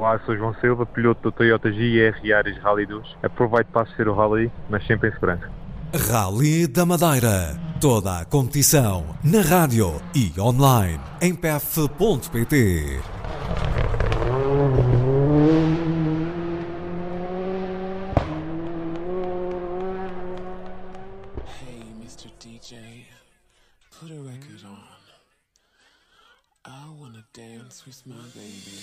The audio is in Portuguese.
Olá, sou João Silva, piloto do Toyota GR Yaris Rally 2. Aproveito para assistir o Rally, mas sempre em segurança. Rally da Madeira. Toda a competição na rádio e online em pef.pt. Hey, Mr. DJ, put a record on. I wanna dance with my baby.